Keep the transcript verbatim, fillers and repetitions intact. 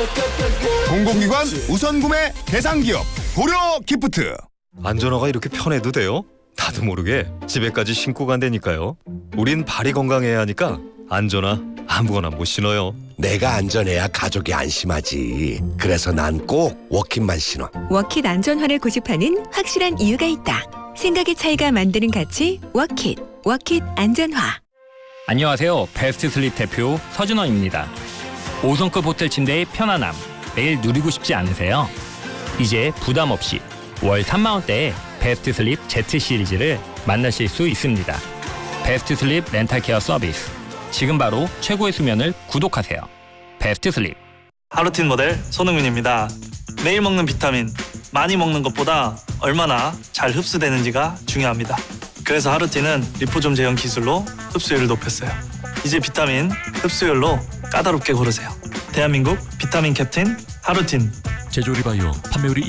공공기관 우선구매 대상기업 고려기프트. 안전화가 이렇게 편해도 돼요? 나도 모르게 집에까지 신고 간다니까요. 우린 발이 건강해야 하니까 안전화 아무거나 못 신어요. 내가 안전해야 가족이 안심하지. 그래서 난 꼭 워킷만 신어. 워킷 안전화를 고집하는 확실한 이유가 있다. 생각의 차이가 만드는 가치 워킷. 워킷 안전화. 안녕하세요. 베스트 슬립 대표 서준원입니다. 오 성급 호텔 침대의 편안함 매일 누리고 싶지 않으세요? 이제 부담 없이 월 삼만 원대에 베스트 슬립 Z 시리즈를 만나실 수 있습니다. 베스트 슬립 렌탈 케어 서비스. 지금 바로 최고의 수면을 구독하세요. 베스트 슬립. 하루틴 모델 손흥민입니다. 매일 먹는 비타민, 많이 먹는 것보다 얼마나 잘 흡수되는지가 중요합니다. 그래서 하루틴은 리포좀 제형 기술로 흡수율을 높였어요. 이제 비타민 흡수율로 까다롭게 고르세요. 대한민국 비타민 캡틴 하루틴. 제조리바이오 판매율이